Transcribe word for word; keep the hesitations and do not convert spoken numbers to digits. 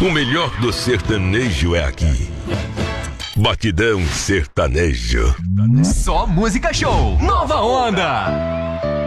O melhor do sertanejo é aqui. Batidão Sertanejo. Só música show. Nova Onda.